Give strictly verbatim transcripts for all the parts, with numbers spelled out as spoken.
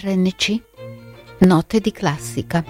R N C Note di classica.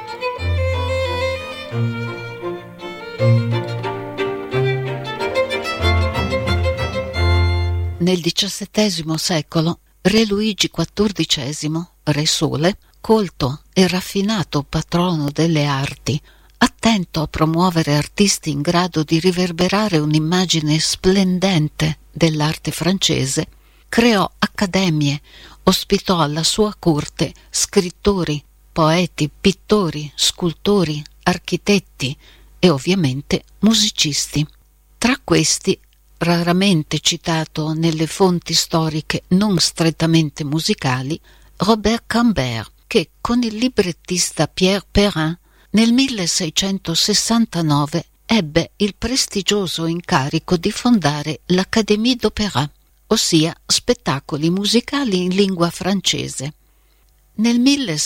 Nel diciassettesimo secolo, re Luigi quattordicesimo, re Sole, colto e raffinato patrono delle arti, attento a promuovere artisti in grado di riverberare un'immagine splendente dell'arte francese, creò accademie, ospitò alla sua corte scrittori, poeti, pittori, scultori, architetti e ovviamente musicisti. Tra questi, raramente citato nelle fonti storiche non strettamente musicali, Robert Cambert, che con il librettista Pierre Perrin nel milleseicentosessantanove ebbe il prestigioso incarico di fondare l'Académie d'Opéra, ossia spettacoli musicali in lingua francese. Nel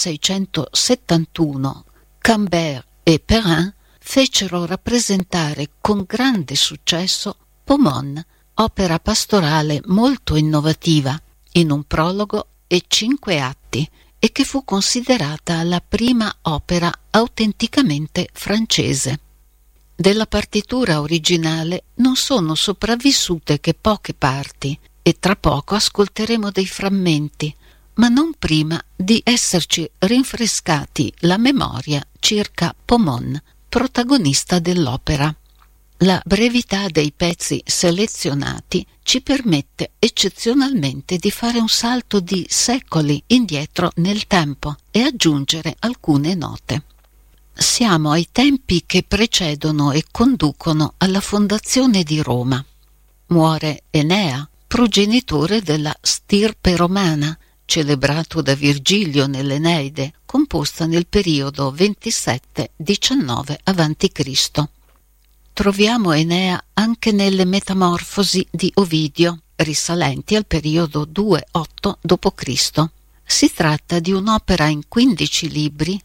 milleseicentosettantuno Cambert e Perrin fecero rappresentare con grande successo Pomone, opera pastorale molto innovativa, in un prologo e cinque atti, e che fu considerata la prima opera autenticamente francese. Della partitura originale non sono sopravvissute che poche parti, e tra poco ascolteremo dei frammenti, ma non prima di esserci rinfrescati la memoria circa Pomone, protagonista dell'opera. La brevità dei pezzi selezionati ci permette eccezionalmente di fare un salto di secoli indietro nel tempo e aggiungere alcune note. Siamo ai tempi che precedono e conducono alla fondazione di Roma. Muore Enea, progenitore della stirpe romana, celebrato da Virgilio nell'Eneide, composta nel periodo ventisette diciannove avanti Cristo. Troviamo Enea anche nelle Metamorfosi di Ovidio, risalenti al periodo due otto dopo Cristo. Si tratta di un'opera in quindici libri,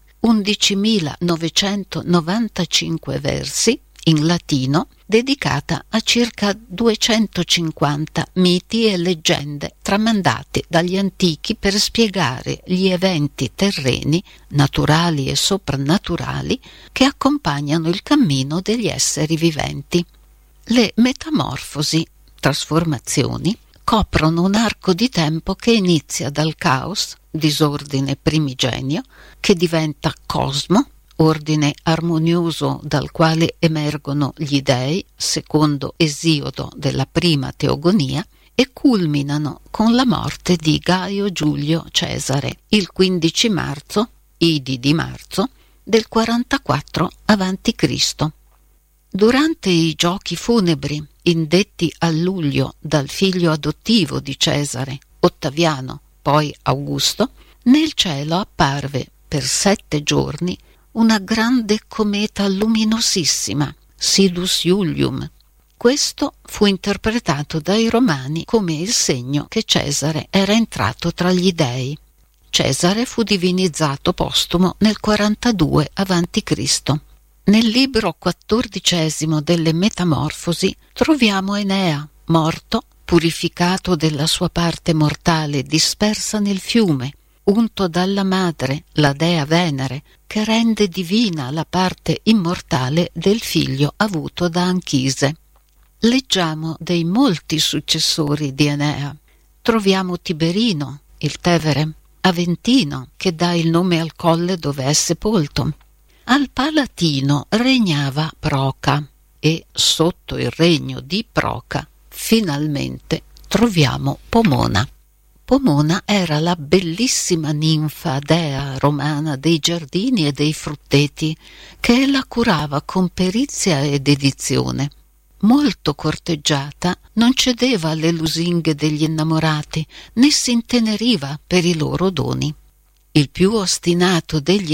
undicimilanovancentonovantacinque versi, in latino, dedicata a circa duecentocinquanta miti e leggende tramandati dagli antichi per spiegare gli eventi terreni, naturali e soprannaturali, che accompagnano il cammino degli esseri viventi. Le metamorfosi, trasformazioni, coprono un arco di tempo che inizia dal caos, disordine primigenio, che diventa cosmo, ordine armonioso dal quale emergono gli dei, secondo Esiodo della prima teogonia, e culminano con la morte di Gaio Giulio Cesare, il quindici marzo, Idi di marzo, del quarantaquattro avanti Cristo. Durante i giochi funebri, indetti a luglio dal figlio adottivo di Cesare, Ottaviano, poi Augusto, nel cielo apparve per sette giorni una grande cometa luminosissima, Sidus Iulium. Questo fu interpretato dai romani come il segno che Cesare era entrato tra gli dei. Cesare fu divinizzato postumo nel quarantadue avanti Cristo. Nel libro quattordicesimo delle Metamorfosi troviamo Enea, morto, purificato della sua parte mortale dispersa nel fiume, unto dalla madre, la dea Venere, che rende divina la parte immortale del figlio avuto da Anchise. Leggiamo dei molti successori di Enea. Troviamo Tiberino, il Tevere, Aventino, che dà il nome al colle dove è sepolto. Al Palatino regnava Proca e sotto il regno di Proca finalmente troviamo Pomona. Pomona era la bellissima ninfa dea romana dei giardini e dei frutteti, che la curava con perizia ed dedizione. Molto corteggiata, non cedeva alle lusinghe degli innamorati, né si inteneriva per i loro doni. Il più ostinato degli